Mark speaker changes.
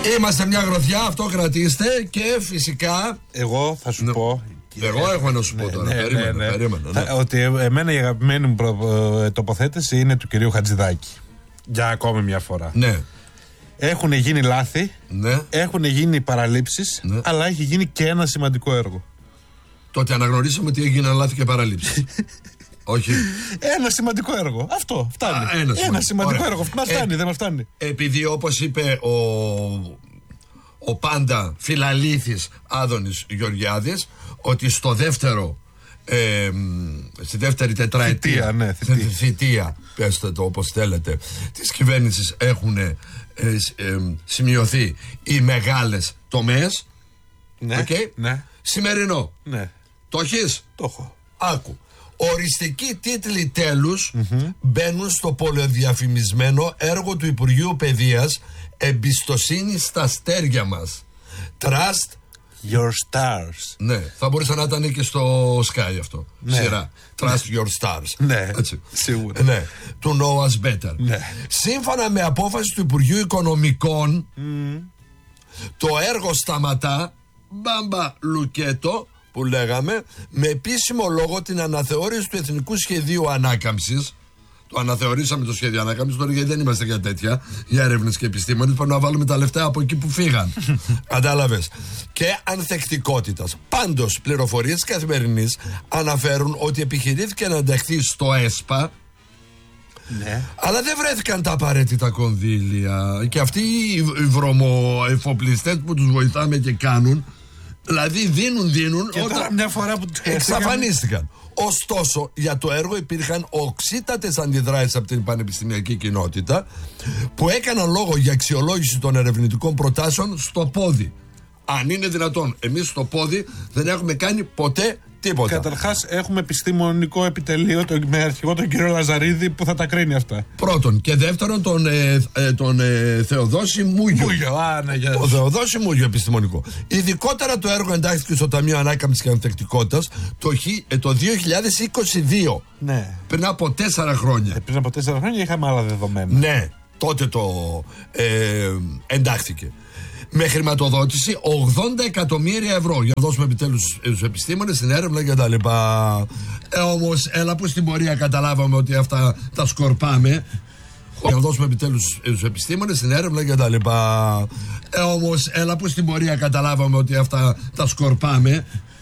Speaker 1: Είμαστε μια γροθιά, αυτό κρατήστε. Και φυσικά
Speaker 2: εγώ θα σου πω.
Speaker 1: Εγώ έχω να σου πω τώρα. Περίμενε.
Speaker 2: Ότι εμένα η αγαπημένη μου τοποθέτηση είναι του κυρίου Χατζηδάκη. Για ακόμη μια φορά.
Speaker 1: Ναι.
Speaker 2: Έχουν γίνει λάθη,
Speaker 1: ναι.
Speaker 2: Έχουν γίνει παραλήψεις, ναι. Αλλά έχει γίνει και ένα σημαντικό έργο.
Speaker 1: Τότε αναγνωρίσαμε ότι έγιναν λάθη και παραλήψεις. Όχι.
Speaker 2: Ένα σημαντικό έργο. Αυτό φτάνει. Ένα σημαντικό έργο. Μας φτάνει, δεν μας φτάνει.
Speaker 1: Επειδή όπως είπε ο πάντα φιλαλήθης Άδωνης Γεωργιάδης, ότι στο δεύτερο στη δεύτερη τετραετία θητεία, πέστε το όπως θέλετε, της κυβέρνησης έχουν σημειωθεί οι μεγάλες τομές.
Speaker 2: Ναι,
Speaker 1: okay.
Speaker 2: Ναι.
Speaker 1: Σημερινό.
Speaker 2: Ναι.
Speaker 1: Το έχεις?
Speaker 2: Το έχω.
Speaker 1: Άκου. Οριστικοί τίτλοι τέλους μπαίνουν στο πολυδιαφημισμένο έργο του Υπουργείου Παιδείας «Εμπιστοσύνη στα αστέρια μας». Trust
Speaker 2: your stars.
Speaker 1: Ναι, θα μπορούσε να ήταν και στο Sky αυτό. Ναι. Σειρά. Trust your stars.
Speaker 2: Ναι,
Speaker 1: έτσι.
Speaker 2: Σίγουρα.
Speaker 1: Ναι. To know us better.
Speaker 2: Ναι.
Speaker 1: Σύμφωνα με απόφαση του Υπουργείου Οικονομικών, το έργο σταματά, μπάμπα λουκέτο, που λέγαμε, με επίσημο λόγο την αναθεώρηση του Εθνικού Σχεδίου Ανάκαμψης. Το αναθεωρήσαμε το σχέδιο ανάκαμψης, τώρα γιατί δεν είμαστε για τέτοια, για έρευνες και επιστήμονες. Πρέπει να βάλουμε τα λεφτά από εκεί που φύγαν. Κατάλαβες. Και ανθεκτικότητας. Πάντως, πληροφορίες Καθημερινής αναφέρουν ότι επιχειρήθηκε να ενταχθεί στο ΕΣΠΑ.
Speaker 2: Ναι.
Speaker 1: Αλλά δεν βρέθηκαν τα απαραίτητα κονδύλια. Και αυτοί οι βρωμοεφοπλιστές που τους βοηθάμε και κάνουν, δηλαδή δίνουν
Speaker 2: και όταν μια φορά που
Speaker 1: εξαφανίστηκαν. Ωστόσο, για το έργο υπήρχαν οξύτατες αντιδράσεις από την πανεπιστημιακή κοινότητα, που έκαναν λόγο για αξιολόγηση των ερευνητικών προτάσεων στο πόδι. Αν είναι δυνατόν, εμείς στο πόδι δεν έχουμε κάνει ποτέ τίποτα.
Speaker 2: Καταρχάς, έχουμε επιστημονικό επιτελείο με αρχηγό τον κύριο Λαζαρίδη που θα τα κρίνει αυτά.
Speaker 1: Πρώτον. Και δεύτερον, τον Θεοδόση Μούγιο. Ο Θεοδόση Μούγιο επιστημονικό. Ειδικότερα το έργο εντάχθηκε στο Ταμείο Ανάκαμψης και Ανθεκτικότητας το 2022.
Speaker 2: Ναι.
Speaker 1: Πριν από 4 χρόνια.
Speaker 2: Πριν από 4 χρόνια είχαμε άλλα δεδομένα.
Speaker 1: Ναι, τότε το εντάχθηκε. Με χρηματοδότηση 80 εκατομμύρια ευρώ για να δώσουμε επιτέλους στους επιστήμονες στην έρευνα και τα λοιπά. Όμως, έλα που στην πορεία καταλάβαμε ότι αυτά τα σκορπάμε. Για να δώσουμε επιτέλους στους επιστήμονες στην έρευνα και τα λοιπά. Όμως, έλα που στην πορεία καταλάβαμε ότι αυτά τα σκορπάμε.